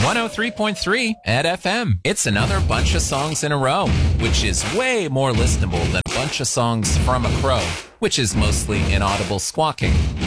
103.3 at FM. It's another bunch of songs in a row, which is way more listenable than a bunch of songs from a crow, which is mostly inaudible squawking.